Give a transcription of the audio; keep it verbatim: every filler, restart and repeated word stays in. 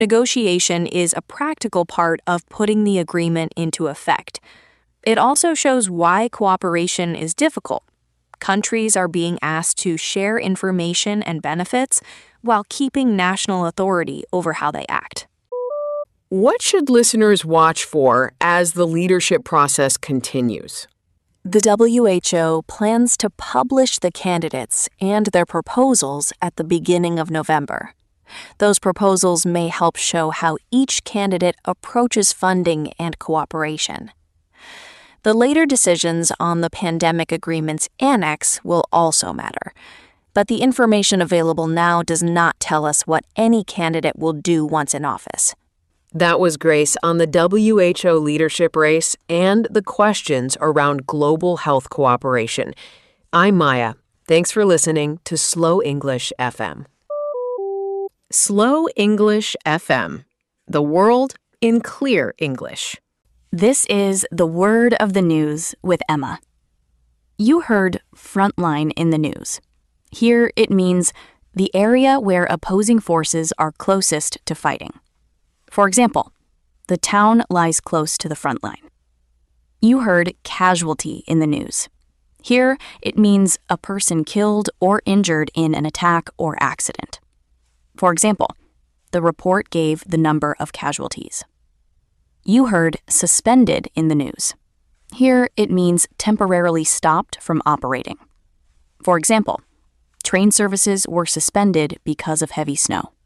Negotiation is a practical part of putting the agreement into effect. It also shows why cooperation is difficult. Countries are being asked to share information and benefits while keeping national authority over how they act. What should listeners watch for as the leadership process continues? The W H O plans to publish the candidates and their proposals at the beginning of November. Those proposals may help show how each candidate approaches funding and cooperation. The later decisions on the pandemic agreement's annex will also matter, but the information available now does not tell us what any candidate will do once in office. That was Grace on the W H O leadership race and the questions around global health cooperation. I'm Maya. Thanks for listening to Slow English F M. Slow English F M. The world in clear English. This is the Word of the News with Emma. You heard frontline in the news. Here it means the area where opposing forces are closest to fighting. For example, the town lies close to the front line. You heard casualty in the news. Here, it means a person killed or injured in an attack or accident. For example, the report gave the number of casualties. You heard suspended in the news. Here, it means temporarily stopped from operating. For example, train services were suspended because of heavy snow.